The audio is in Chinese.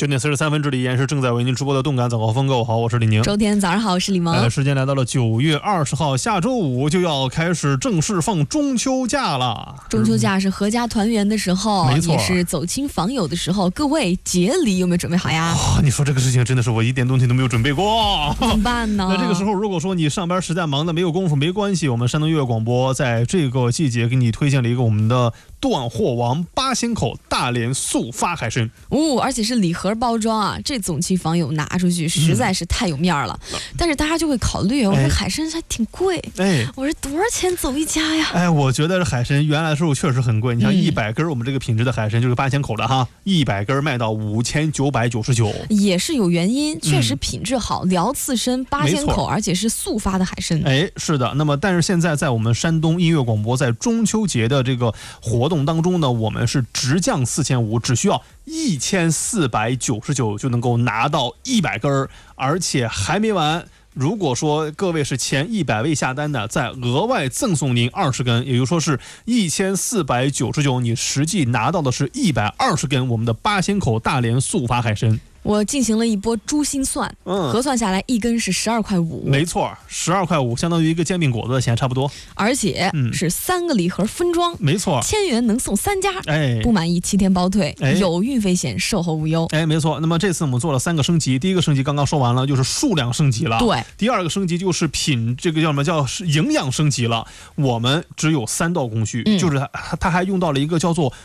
9点43分，这里依然是正在为您直播的动感早高峰。各位好，我是李宁。 周天早上好，我是李萌。 时间来到了9月20号，下周五就要开始正式放中秋假了。 中秋假是合家团圆的时候， 没错， 也是走亲访友的时候。各位节礼有没有准备好呀？ 你说这个事情真的是我一点东西都没有准备过， 怎么办呢？ 那这个时候，如果说你上班实在忙的没有功夫，没关系，我们山东音乐广播在这个季节给你推荐了一个我们的断货王八仙口大连速发海参而且是礼盒包装啊，这总期访友拿出去实在是太有面了。但是大家就会考虑，我说海参还挺贵，我说多少钱走一家呀？ 我觉得这海参原来的时候确实很贵，你像100根我们这个品质的海参就是八仙口的哈，100根卖到5999， 也是有原因，确实品质好，辽刺身八仙口，而且是速发的海参。 是的。那么但是现在在我们山东音乐广播在中秋节的这个活动当中呢，我们是直降4500，只需要1499就能够拿到100根，而且还没完。如果说各位是前100位下单的，再额外赠送您20根，也就是说是1499，你实际拿到的是120根我们的八仙口大连速发海参。 我进行了一波珠心算，核算下来一根是12.5块。 没错，12.5块相当于一个煎饼果子的钱差不多， 而且是3个礼盒分装， 没错 ，1000元能送3家，不满意7天包退，有运费险，售后无忧。 没错。那么这次我们做了3个升级，第一个升级刚刚说完了，就是数量升级了， 对。 第二个升级就是这个叫什么，叫营养升级了。我们只有3道工序，就是它还用到了一个叫做